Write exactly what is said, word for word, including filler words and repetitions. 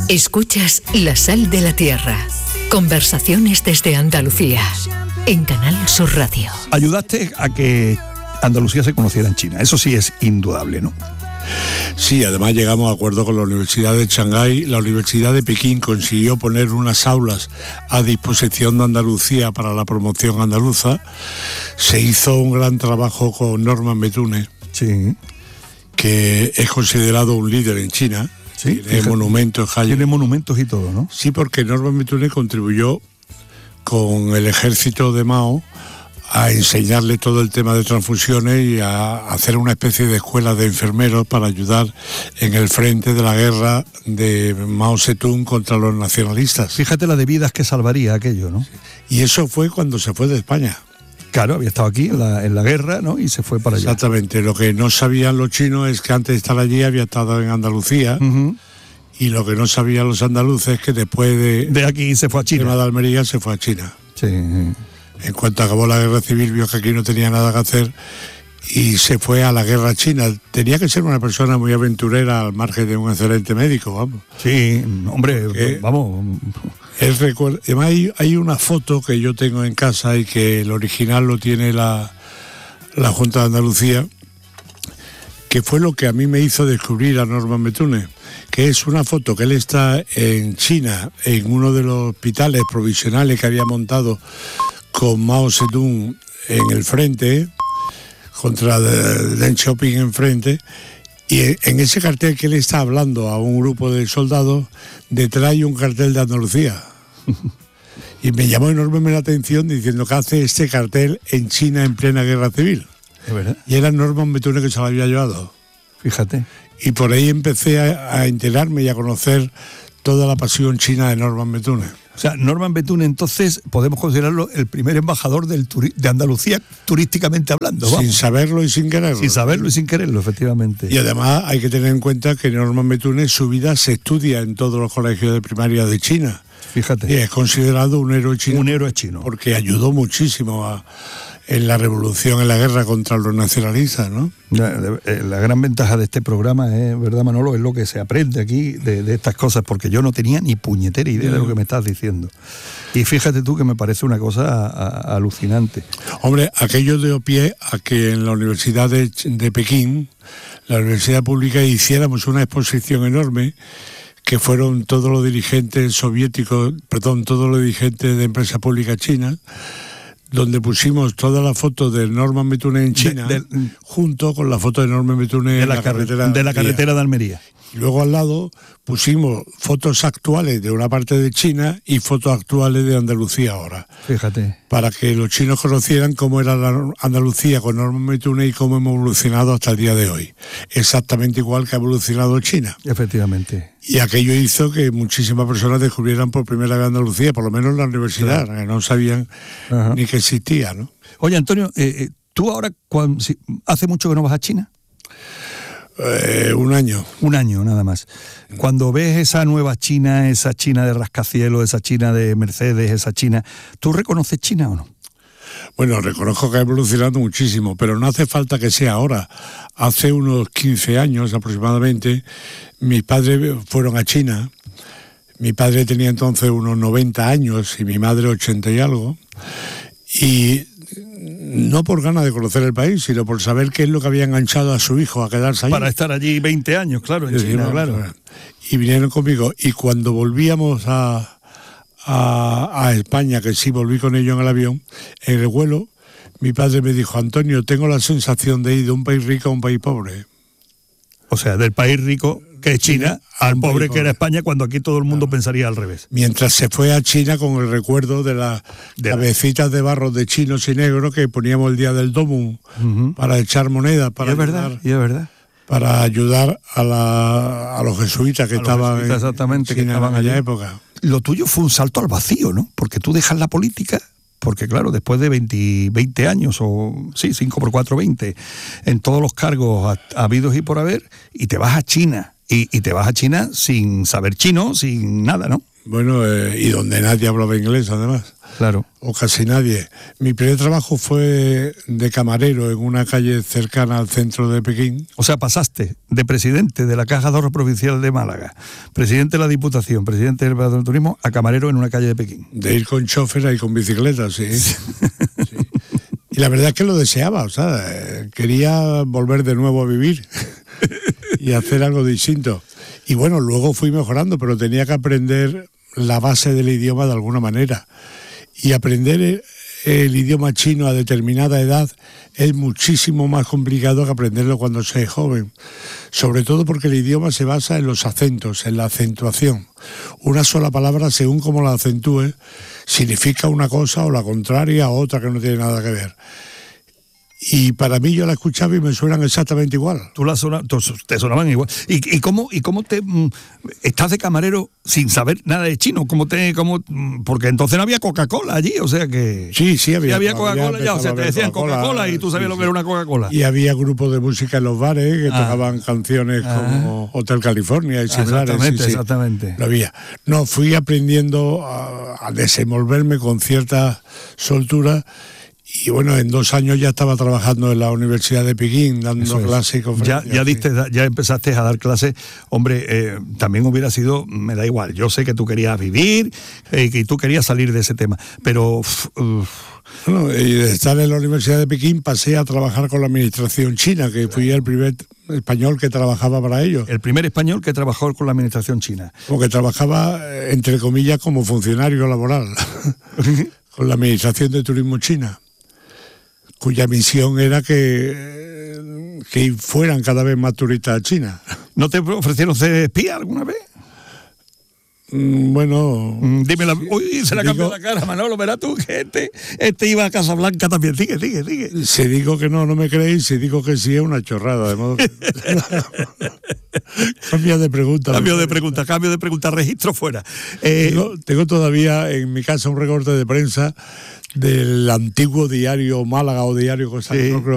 Escuchas La Sal de la Tierra. Conversaciones desde Andalucía. En Canal Sur Radio. Ayudaste a que Andalucía se conociera en China. Eso sí es indudable, ¿no? Sí, además llegamos a acuerdo con la Universidad de Shanghái. La Universidad de Pekín consiguió poner unas aulas a disposición de Andalucía para la promoción andaluza. Se hizo un gran trabajo con Norman Betune, sí, que es considerado un líder en China. Sí, tiene monumentos, tiene monumentos y todo, ¿no? Sí, porque Norman Betune contribuyó con el ejército de Mao a enseñarle todo el tema de transfusiones y a hacer una especie de escuela de enfermeros para ayudar en el frente de la guerra de Mao Zedong contra los nacionalistas. Fíjate la de vidas que salvaría aquello, ¿no? Y eso fue cuando se fue de España. Claro, había estado aquí en la, en la guerra, ¿no? Y se fue para allá. Exactamente. Lo que no sabían los chinos es que antes de estar allí había estado en Andalucía. Uh-huh. Y lo que no sabían los andaluces es que después de... De aquí se fue a China. De Almería se fue a China. Sí. En cuanto acabó la guerra civil, vio que aquí no tenía nada que hacer y se fue a la guerra china. Tenía que ser una persona muy aventurera al margen de un excelente médico, vamos. Sí, hombre, Porque vamos. Él recuerda, además hay, hay una foto que yo tengo en casa y que el original lo tiene la, la Junta de Andalucía, que fue lo que a mí me hizo descubrir a Norman Betune, que es una foto que él está en China, en uno de los hospitales provisionales que había montado con Mao Zedong en el frente, contra Deng Xiaoping enfrente, y en ese cartel que él está hablando a un grupo de soldados, detrás hay un cartel de Andalucía. Y me llamó enormemente la atención diciendo que hace este cartel en China en plena guerra civil. ¿Es verdad? Y era Norman Betune que se lo había llevado. Fíjate. Y por ahí empecé a, a enterarme y a conocer toda la pasión china de Norman Betune. O sea, Norman Betune, entonces, podemos considerarlo el primer embajador del turi- de Andalucía, turísticamente hablando. Vamos. Sin saberlo y sin quererlo. Sin saberlo y sin quererlo, efectivamente. Y además hay que tener en cuenta que Norman Betune, su vida se estudia en todos los colegios de primaria de China. Fíjate. Y es considerado un héroe chino. Un héroe chino. Porque ayudó muchísimo a, en la revolución, en la guerra contra los nacionalistas, ¿no? La, la gran ventaja de este programa es, ¿verdad, Manolo? Es lo que se aprende aquí de, de estas cosas, porque yo no tenía ni puñetera idea de lo que me estás diciendo. Y fíjate tú que me parece una cosa a, a, alucinante. Hombre, aquello dio pie a que en la Universidad de, de Pekín, la Universidad Pública, hiciéramos una exposición enorme, que fueron todos los dirigentes soviéticos, perdón, todos los dirigentes de empresas públicas chinas, donde pusimos todas las fotos de Norman Betune en China, de, de, junto con la foto de Norman Betune de en la, la carretera de la carretera de Almería. Y luego al lado pusimos fotos actuales de una parte de China y fotos actuales de Andalucía ahora. Fíjate. Para que los chinos conocieran cómo era la Andalucía con Norman Betune y cómo hemos evolucionado hasta el día de hoy. Exactamente igual que ha evolucionado China. Efectivamente. Y aquello hizo que muchísimas personas descubrieran por primera vez Andalucía, por lo menos en la universidad, claro, que no sabían Ajá. ni que existía, ¿no? Oye, Antonio, eh, ¿tú ahora, cuando, si, hace mucho que no vas a China? Eh, un año. Un año, nada más. Cuando ves esa nueva China, esa China de rascacielos, esa China de Mercedes, esa China, ¿tú reconoces China o no? Bueno, reconozco que ha evolucionado muchísimo, pero no hace falta que sea ahora. Hace unos quince años aproximadamente, mis padres fueron a China. Mi padre tenía entonces unos noventa años y mi madre ochenta y algo. Y no por ganas de conocer el país, sino por saber qué es lo que había enganchado a su hijo a quedarse allí. Para estar allí veinte años, claro, en sí, China, no, claro. Y vinieron conmigo. Y cuando volvíamos a, a, a España, que sí volví con ellos en el avión, en el vuelo, mi padre me dijo: Antonio, tengo la sensación de ir de un país rico a un país pobre. O sea, del país rico, que es China, al pobre que era España, cuando aquí todo el mundo claro. pensaría al revés. Mientras se fue a China con el recuerdo de las de cabecitas la... de barro de chinos y negros que poníamos el día del Domum uh-huh. para echar monedas, para y es ayudar, verdad, y es verdad. para ayudar a, la, a los jesuitas que a estaban jesuitas, en, exactamente, en China que estaban en aquella época. Lo tuyo fue un salto al vacío, ¿no? Porque tú dejas la política. Porque claro, después de veinte, veinte años, o sí, cinco por cuatro, veinte, en todos los cargos habidos y por haber, y te vas a China, y, y te vas a China sin saber chino, sin nada, ¿no? Bueno, eh, y donde nadie hablaba inglés, además. Claro. O casi nadie. Mi primer trabajo fue de camarero en una calle cercana al centro de Pekín. O sea, pasaste de presidente de la Caja de Ahorro Provincial de Málaga, presidente de la Diputación, presidente del Patronato de Turismo, a camarero en una calle de Pekín. De ir con chofer y con bicicleta, sí. sí. Y la verdad es que lo deseaba, o sea, quería volver de nuevo a vivir y hacer algo distinto. Y bueno, luego fui mejorando, pero tenía que aprender la base del idioma de alguna manera. Y aprender el, el idioma chino a determinada edad es muchísimo más complicado que aprenderlo cuando se es joven. Sobre todo porque el idioma se basa en los acentos, en la acentuación. Una sola palabra, según como la acentúe, significa una cosa o la contraria o otra que no tiene nada que ver. Y para mí yo la escuchaba y me suenan exactamente igual. Tú la sona, te sonaban igual. ¿Y, y cómo y cómo te mm, estás de camarero sin saber nada de chino? ¿Cómo te cómo porque entonces no había Coca-Cola allí, o sea que sí, sí había. Sí había Coca-Cola ya, o sea, te decían Coca-Cola, Coca-Cola y tú sabías sí, lo que era una Coca-Cola. Y había grupos de música en los bares que ah. tocaban canciones ah. como Hotel California y similares. Exactamente, sí, sí. exactamente. Lo había. No, fui aprendiendo a, a desenvolverme con cierta soltura. Y bueno, en dos años ya estaba trabajando en la Universidad de Pekín, dando clases y conferencias. Ya, ya, diste, ya empezaste a dar clases. Hombre, eh, también hubiera sido, me da igual, yo sé que tú querías vivir, eh, que tú querías salir de ese tema, pero... Uh, bueno, y de estar en la Universidad de Pekín pasé a trabajar con la administración china, que fui el primer español que trabajaba para ellos. El primer español que trabajó con la administración china. O que trabajaba, entre comillas, como funcionario laboral, con la administración de turismo china, cuya misión era que, que fueran cada vez más turistas a China. ¿No te ofrecieron ser espía alguna vez? Mm, bueno... Mm, dime la... Uy, se le ha cambiado la cara, Manolo, verás tú que este, este iba a Casablanca también. Sigue, sigue, sigue. Si digo que no, no me creéis. Si digo que sí, es una chorrada. De modo que... Cambio de pregunta. Cambio de pregunta, cambio de pregunta, registro fuera. Eh... Tengo, tengo todavía en mi casa un recorte de prensa del antiguo diario Málaga o diario Cosa, sí. no creo